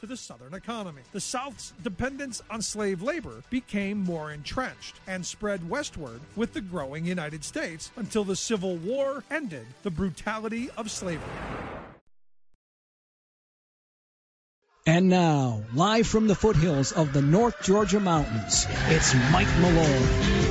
to the Southern economy. The South's dependence on slave labor became more entrenched and spread westward with the growing United States until the Civil War ended the brutality of slavery. And now, live from the foothills of the North Georgia mountains, it's Mike Malone.